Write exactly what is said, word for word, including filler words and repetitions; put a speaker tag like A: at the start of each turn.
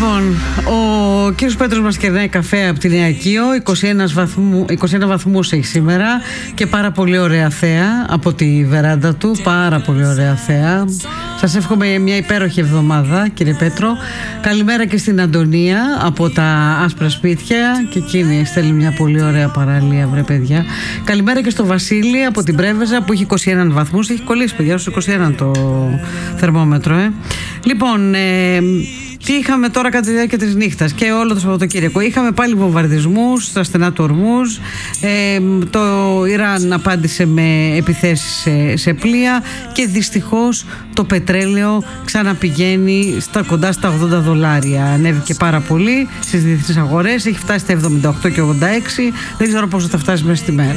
A: Λοιπόν, ο κύριος Πέτρος μας κερνάει καφέ από τη Νέα Κείο. είκοσι ένα, βαθμού, είκοσι ένα βαθμούς έχει σήμερα και πάρα πολύ ωραία θέα από τη βεράντα του. Πάρα πολύ ωραία θέα. Σας εύχομαι μια υπέροχη εβδομάδα, κύριε Πέτρο. Καλημέρα και στην Αντωνία από τα Άσπρα Σπίτια. Και εκείνη στέλνει μια πολύ ωραία παραλία, βρε παιδιά. Καλημέρα και στο Βασίλη από την Πρέβεζα που έχει είκοσι ένα βαθμούς. Έχει κολλήσει, παιδιά, στους είκοσι ένα το θερμόμετρο, ε. Λοιπόν, ε, τι είχαμε τώρα κατά τη διάρκεια της νύχτας και όλο το Σαββατοκύριακο? Είχαμε πάλι βομβαρδισμούς στα στενά του Ορμούζ. Ε, το Ιράν απάντησε με επιθέσεις σε, σε πλοία και δυστυχώς το πετρέλαιο ξαναπηγαίνει στα κοντά στα ογδόντα δολάρια. Ανέβηκε πάρα πολύ στις διεθνείς αγορές. Έχει φτάσει στα εβδομήντα οκτώ και ογδόντα έξι. Δεν ξέρω πόσο θα φτάσει μέσα στη μέρα.